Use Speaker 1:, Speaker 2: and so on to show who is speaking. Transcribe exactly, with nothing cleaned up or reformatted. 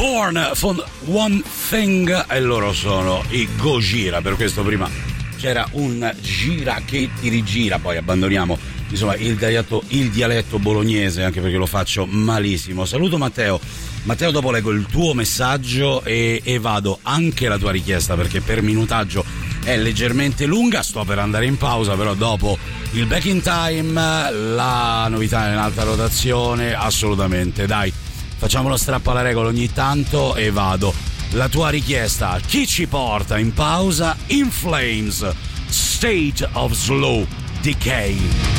Speaker 1: Born for One Thing e loro sono i Gojira. Per questo prima c'era un gira che ti rigira, poi abbandoniamo insomma il dialetto, il dialetto bolognese, anche perché lo faccio malissimo. Saluto Matteo. Matteo, dopo leggo il tuo messaggio e, e vado anche la tua richiesta, perché per minutaggio è leggermente lunga. Sto per andare in pausa, però dopo il Back in Time, la novità in alta rotazione, assolutamente. Dai, facciamo lo strappo alla regola ogni tanto e vado. La tua richiesta, chi ci porta in pausa? In Flames, State of Slow Decay.